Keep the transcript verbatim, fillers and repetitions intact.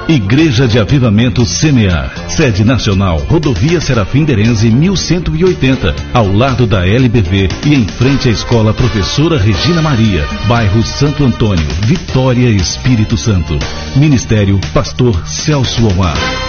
Igreja de Avivamento Semear. Sede nacional, Rodovia Serafim Derenze mil cento e oitenta, ao lado da L B V e em frente à Escola Professora Regina Maria, bairro Santo Antônio, Vitória, Espírito Santo. Ministério Pastor Celso Omar.